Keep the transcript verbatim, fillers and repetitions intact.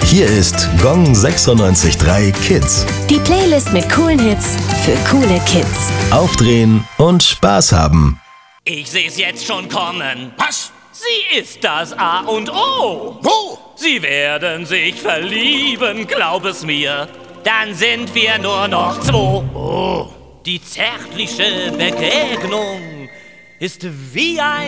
Hier ist Gong sechsundneunzig Komma drei Kids. Die Playlist mit coolen Hits für coole Kids. Aufdrehen und Spaß haben. Ich seh's jetzt schon kommen. Was? Sie ist das A und O. Wo? Sie werden sich verlieben, glaub es mir. Dann sind wir nur noch zwei. Oh. Die zärtliche Begegnung ist wie ein